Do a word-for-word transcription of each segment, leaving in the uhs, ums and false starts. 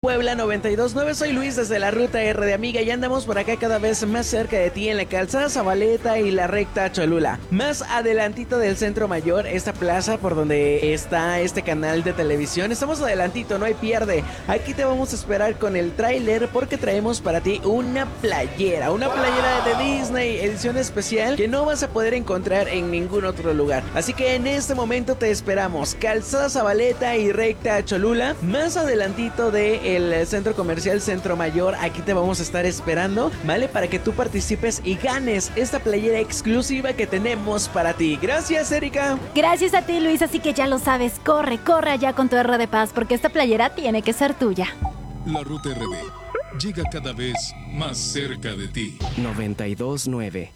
Puebla noventa y dos punto nueve. Soy Luis desde la Ruta R de Amiga y andamos por acá cada vez más cerca de ti en la calzada Zabaleta y la recta Cholula. Más adelantito del Centro Mayor, esta plaza por donde está este canal de televisión. Estamos adelantito, no hay pierde. Aquí te vamos a esperar con el tráiler porque traemos para ti una playera. Una playera de Disney, edición especial que no vas a poder encontrar en ningún otro lugar. Así que en este momento te esperamos. Calzada Zabaleta y recta Cholula. Más adelantito del Centro Comercial Centro Mayor. Aquí te vamos a estar esperando, ¿vale? Para que tú participes y ganes esta playera exclusiva que tenemos para ti. Gracias, Erika. Gracias a ti, Luis. Así que ya lo sabes. Corre, corre allá con tu R de Paz porque esta playera tiene que ser tuya. La Ruta R D llega cada vez más cerca de ti. noventa y dos punto nueve.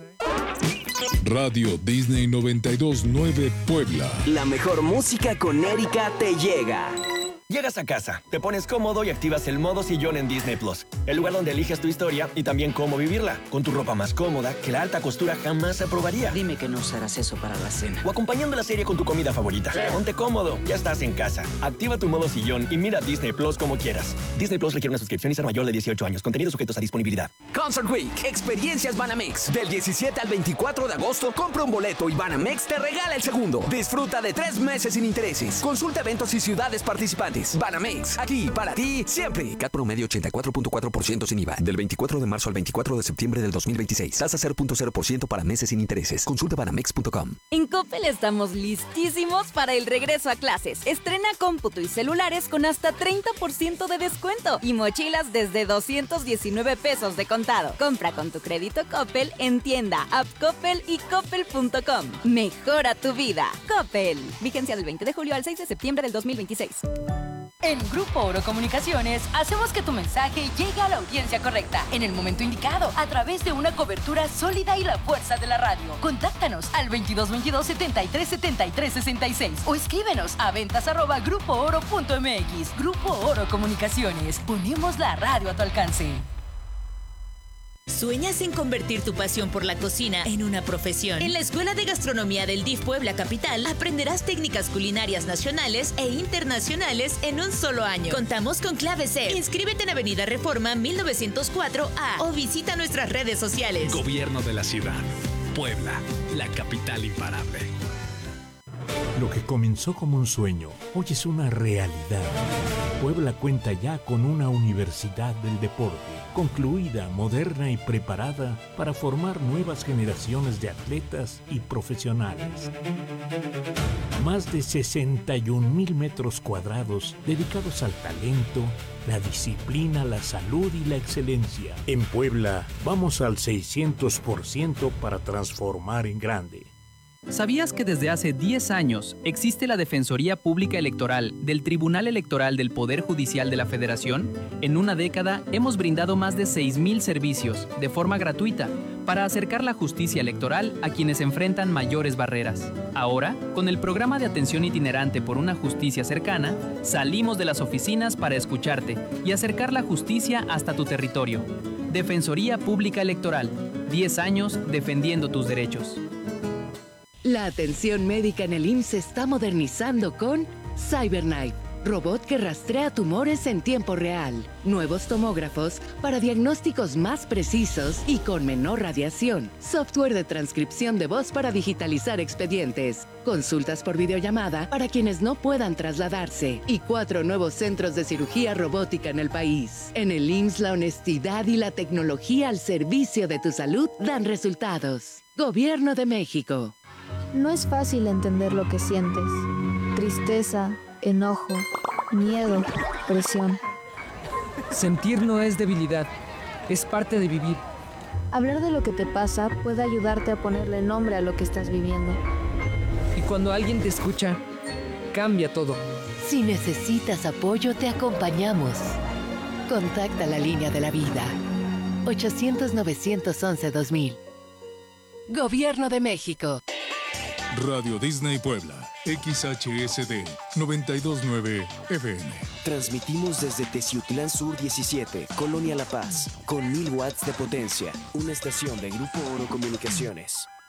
Radio Disney noventa y dos punto nueve Puebla. La mejor música con Erika te llega. Llegas a casa, te pones cómodo y activas el modo sillón en Disney Plus, el lugar donde eliges tu historia y también cómo vivirla, con tu ropa más cómoda que la alta costura jamás aprobaría. Dime que no usarás eso para la cena. O acompañando la serie con tu comida favorita. Ponte cómodo, ya estás en casa. Activa tu modo sillón y mira Disney Plus como quieras. Disney Plus requiere una suscripción y ser mayor de dieciocho años. Contenidos sujetos a disponibilidad. Concert Week, experiencias Banamex. Del diecisiete al veinticuatro de agosto, compra un boleto y Banamex te regala el segundo. Disfruta de tres meses sin intereses. Consulta eventos y ciudades participantes. Banamex, aquí para ti siempre. C A T promedio ochenta y cuatro punto cuatro por ciento sin I V A. Del veinticuatro de marzo al veinticuatro de septiembre del dos mil veintiséis. Tasa cero punto cero por ciento para meses sin intereses. Consulta banamex punto com. En Coppel estamos listísimos para el regreso a clases. Estrena cómputo y celulares con hasta treinta por ciento de descuento y mochilas desde doscientos diecinueve pesos de contado. Compra con tu crédito Coppel en tienda, app Coppel y coppel punto com. Mejora tu vida. Coppel. Vigencia del veinte de julio al seis de septiembre del dos mil veintiséis. En Grupo Oro Comunicaciones hacemos que tu mensaje llegue a la audiencia correcta, en el momento indicado, a través de una cobertura sólida y la fuerza de la radio. Contáctanos al veintidós veintidós setenta y tres setenta y tres sesenta y seis o escríbenos a ventas arroba grupo oro punto mx. Grupo Oro Comunicaciones, ponemos la radio a tu alcance. ¿Sueñas en convertir tu pasión por la cocina en una profesión? En la Escuela de Gastronomía del D I F Puebla Capital aprenderás técnicas culinarias nacionales e internacionales en un solo año. Contamos con clave C. Inscríbete en Avenida Reforma mil novecientos cuatro A o visita nuestras redes sociales. Gobierno de la ciudad. Puebla, la capital imparable. Lo que comenzó como un sueño, hoy es una realidad. Puebla cuenta ya con una universidad del deporte, concluida, moderna y preparada para formar nuevas generaciones de atletas y profesionales. Más de sesenta y un mil metros cuadrados dedicados al talento, la disciplina, la salud y la excelencia. En Puebla, vamos al seiscientos por ciento para transformar en grande. ¿Sabías que desde hace diez años existe la Defensoría Pública Electoral del Tribunal Electoral del Poder Judicial de la Federación? En una década hemos brindado más de seis mil servicios de forma gratuita para acercar la justicia electoral a quienes enfrentan mayores barreras. Ahora, con el programa de atención itinerante por una justicia cercana, salimos de las oficinas para escucharte y acercar la justicia hasta tu territorio. Defensoría Pública Electoral, diez años defendiendo tus derechos. La atención médica en el I M S S se está modernizando con CyberKnife, robot que rastrea tumores en tiempo real. Nuevos tomógrafos para diagnósticos más precisos y con menor radiación. Software de transcripción de voz para digitalizar expedientes. Consultas por videollamada para quienes no puedan trasladarse. Y cuatro nuevos centros de cirugía robótica en el país. En el I M S S la honestidad y la tecnología al servicio de tu salud dan resultados. Gobierno de México. No es fácil entender lo que sientes. Tristeza, enojo, miedo, presión. Sentir no es debilidad, es parte de vivir. Hablar de lo que te pasa puede ayudarte a ponerle nombre a lo que estás viviendo. Y cuando alguien te escucha, cambia todo. Si necesitas apoyo, te acompañamos. Contacta la línea de la vida. ochocientos, novecientos once, dos mil. Gobierno de México. Radio Disney Puebla, X H S D noventa y dos punto nueve F M. Transmitimos desde Teciutlán Sur diecisiete, Colonia La Paz, con mil watts de potencia. Una estación de Grupo Oro Comunicaciones.